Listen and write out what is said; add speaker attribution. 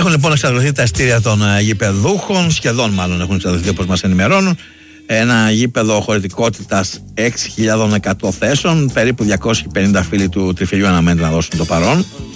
Speaker 1: Έχουν λοιπόν εξαντληθεί τα ειστήρια των γηπεδούχων, σχεδόν μάλλον έχουν εξαντληθεί όπως μας ενημερώνουν. Ένα γήπεδο χωρητικότητας 6.100 θέσεων, περίπου 250 φίλοι του Τριφυλιού αναμένεται να δώσουν το παρόν.